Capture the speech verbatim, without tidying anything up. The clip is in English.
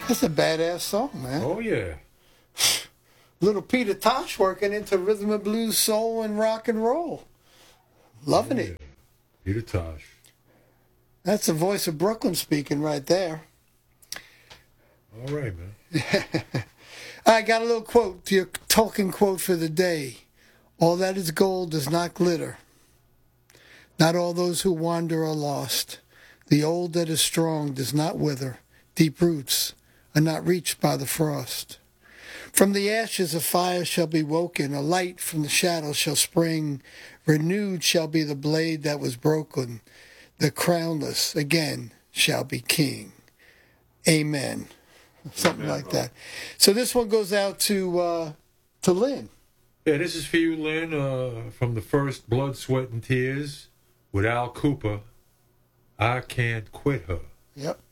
That's a badass song, man. Oh, yeah. Little Peter Tosh working into rhythm and blues, soul, and rock and roll. Loving yeah. it. Peter Tosh. That's the voice of Brooklyn speaking right there. All right, man. I got a little quote, your talking quote for the day. All that is gold does not glitter. Not all those who wander are lost. The old that is strong does not wither. Deep roots are not reached by the frost. From the ashes a fire shall be woken, a light from the shadows shall spring. Renewed shall be the blade that was broken. The crownless again shall be king. Amen. Something Amen, like bro. that. So this one goes out to uh, to Lynn. Yeah, this is for you, Lynn, uh, from the first Blood, Sweat, and Tears with Al Cooper. I Can't Quit Her. Yep.